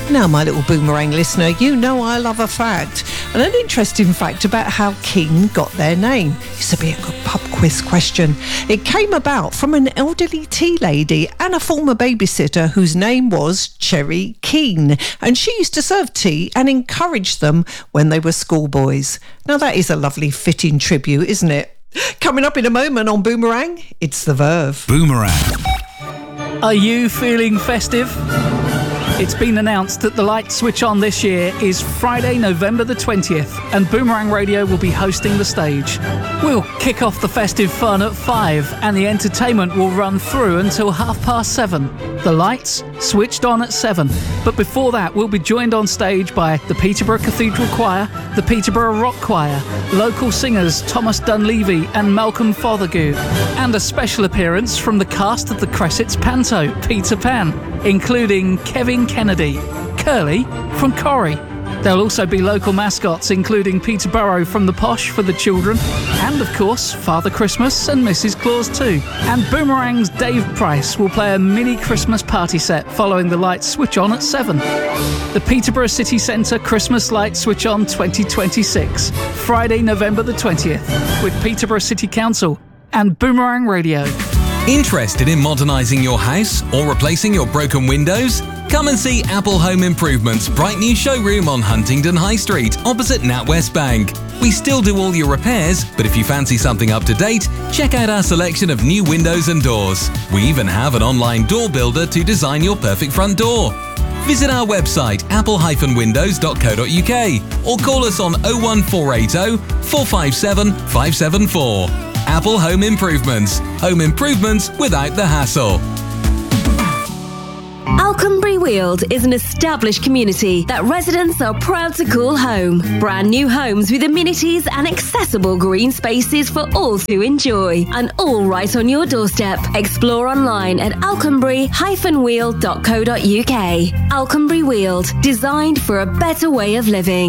Now, my little boomerang listener, you know I love a fact. And an interesting fact about how Keane got their name. This would be a good pub quiz question. It came about from an elderly tea lady and a former babysitter whose name was Cherry Keane. And she used to serve tea and encourage them when they were schoolboys. Now, that is a lovely fitting tribute, isn't it? Coming up in a moment on Boomerang, it's The Verve. Boomerang. Are you feeling festive? It's been announced that the light switch on this year is Friday, November the 20th, and Boomerang Radio will be hosting the stage. We'll kick off the festive fun at 5, and the entertainment will run through until 7:30. The lights switched on at 7, but before that we'll be joined on stage by the Peterborough Cathedral Choir, the Peterborough Rock Choir, local singers Thomas Dunleavy and Malcolm Fothergill, and a special appearance from the cast of the Cressets Panto, Peter Pan, including Kevin Kennedy, Curly from Corrie. There'll also be local mascots including Peterborough from the Posh for the children, and of course Father Christmas and Mrs Claus too. And Boomerang's Dave Price will play a mini Christmas party set following the lights switch on at 7. The Peterborough City Centre Christmas Light Switch On 2026, Friday, November the 20th, with Peterborough City Council and Boomerang Radio. Interested in modernising your house or replacing your broken windows? Come and see Apple Home Improvement's bright new showroom on Huntingdon High Street, opposite NatWest Bank. We still do all your repairs, but if you fancy something up to date, check out our selection of new windows and doors. We even have an online door builder to design your perfect front door. Visit our website apple-windows.co.uk or call us on 01480 457 574. Apple Home Improvements. Home improvements without the hassle. Alconbury Weald is an established community that residents are proud to call home. Brand new homes with amenities and accessible green spaces for all to enjoy. And all right on your doorstep. Explore online at alconbury-weald.co.uk. Alconbury Weald, designed for a better way of living.